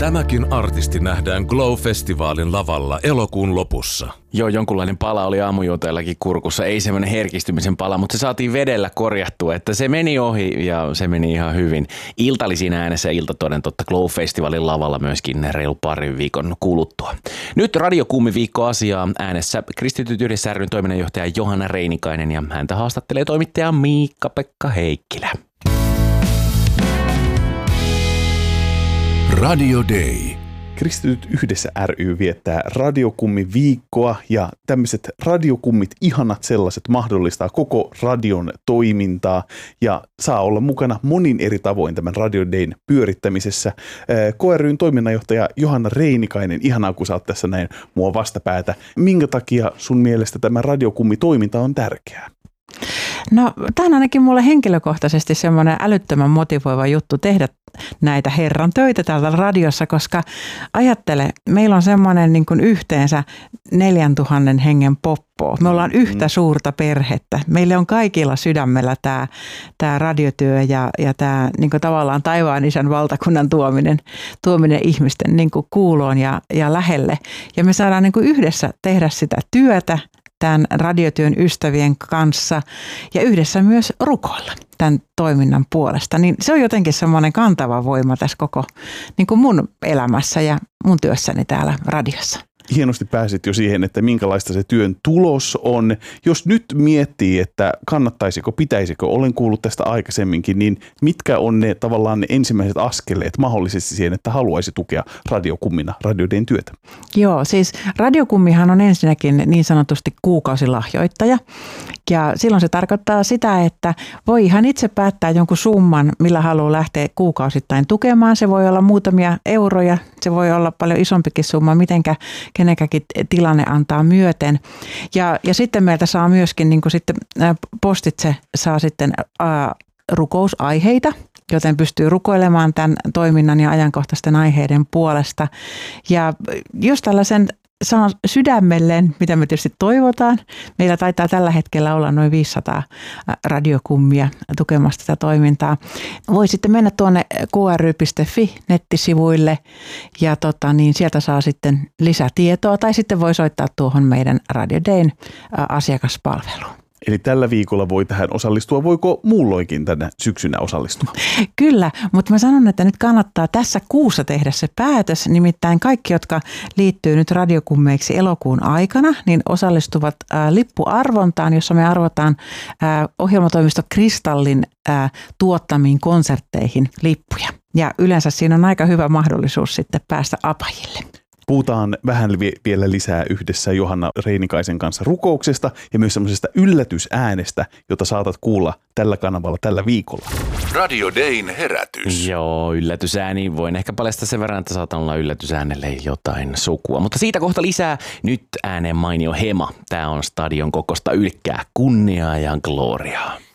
Tämäkin artisti nähdään Glow-festivaalin lavalla elokuun lopussa. Joo, jonkunlainen pala oli aamujuoteellakin kurkussa. Ei semmoinen herkistymisen pala, mutta se saatiin vedellä korjattua, että se meni ohi ja se meni ihan hyvin. Ilta oli siinä äänessä ja Ilta toden totta Glow-festivaalin lavalla myöskin reilu parin viikon kuluttua. Nyt Radiokummi-viikko asiaa äänessä Kristityt yhdessä ry:n toiminnanjohtaja Johanna Reinikainen ja häntä haastattelee toimittaja Miikka-Pekka Heikkilä. Radio Day. Kristityt yhdessä ry viettää Radiokummi-viikkoa ja tämmöiset radiokummit, ihanat sellaiset, mahdollistaa koko radion toimintaa ja saa olla mukana monin eri tavoin tämän Radio Dayn pyörittämisessä. KRY:n toiminnanjohtaja Johanna Reinikainen, ihanaa kun sä oot tässä näin mua vastapäätä. Minkä takia sun mielestä tämä radiokummi-toiminta on tärkeää? No, tämä on ainakin mulle henkilökohtaisesti semmoinen älyttömän motivoiva juttu tehdä näitä herran töitä täällä radiossa, koska ajattele, meillä on semmoinen niin kuin yhteensä 4000 hengen poppo. Me ollaan yhtä suurta perhettä. Meille on kaikilla sydämellä tämä radiotyö ja tämä niin kuin tavallaan taivaan isän valtakunnan tuominen ihmisten niin kuin kuuloon ja lähelle. Ja me saadaan niin kuin yhdessä tehdä sitä työtä tämän radiotyön ystävien kanssa ja yhdessä myös rukoilla tämän toiminnan puolesta. Niin se on jotenkin semmoinen kantava voima tässä koko niin kuin mun elämässä ja mun työssäni täällä radiossa. Hienosti pääsit jo siihen, että minkälaista se työn tulos on. Jos nyt miettii, että kannattaisiko, pitäisikö, olen kuullut tästä aikaisemminkin, niin mitkä on ne tavallaan ne ensimmäiset askeleet mahdollisesti siihen, että haluaisi tukea radiokummina Radio Dayn työtä? Joo, siis radiokummihan on ensinnäkin niin sanotusti kuukausilahjoittaja. Ja silloin se tarkoittaa sitä, että voi ihan itse päättää jonkun summan, millä haluaa lähteä kuukausittain tukemaan. Se voi olla muutamia euroja, se voi olla paljon isompikin summa, mitenkä kenenkäkin tilanne antaa myöten. Ja sitten meiltä saa myöskin niin kuin sitten postitse saa sitten rukousaiheita, joten pystyy rukoilemaan tämän toiminnan ja ajankohtaisten aiheiden puolesta. Ja jos tällaisen saa sydämelleen, mitä me tietysti toivotaan. Meillä taitaa tällä hetkellä olla noin 500 radiokummia tukemassa tätä toimintaa. Voi sitten mennä tuonne kry.fi nettisivuille ja niin sieltä saa sitten lisätietoa tai sitten voi soittaa tuohon meidän Radio Dayn asiakaspalveluun. Eli tällä viikolla voi tähän osallistua. Voiko muulloinkin tänä syksynä osallistua? Kyllä, mutta mä sanon, että nyt kannattaa tässä kuussa tehdä se päätös. Nimittäin kaikki, jotka liittyy nyt radiokummeiksi elokuun aikana, niin osallistuvat lippuarvontaan, jossa me arvotaan ohjelmatoimisto Kristallin tuottamiin konsertteihin lippuja. Ja yleensä siinä on aika hyvä mahdollisuus sitten päästä apajille. Puhutaan vähän vielä lisää yhdessä Johanna Reinikaisen kanssa rukouksesta ja myös semmoisesta yllätysäänestä, jota saatat kuulla tällä kanavalla tällä viikolla. Radio Dayn herätys. Joo, yllätysääni. Voin ehkä paljastaa sen verran, että saatan olla yllätysäänelle jotain sukua. Mutta siitä kohta lisää. Nyt ääneen mainio hema. Tämä on stadion kokosta ylkkää, kunniaa ja gloriaa.